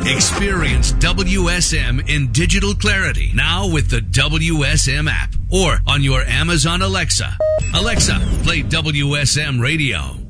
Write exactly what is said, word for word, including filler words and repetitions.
Experience W S M in digital clarity now with the W S M app or on your Amazon Alexa. Alexa, play W S M Radio.